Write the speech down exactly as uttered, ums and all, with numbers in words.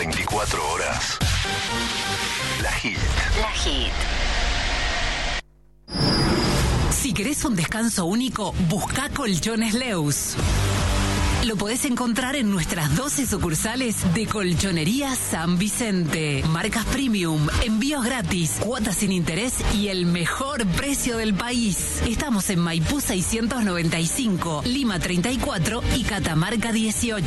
veinticuatro horas. La Hit. La Hit. Si querés un descanso único, buscá Colchones Leus. Lo podés encontrar en nuestras doce sucursales de Colchonería San Vicente. Marcas premium, envíos gratis, cuotas sin interés y el mejor precio del país. Estamos en Maipú seiscientos noventa y cinco, Lima treinta y cuatro y Catamarca dieciocho.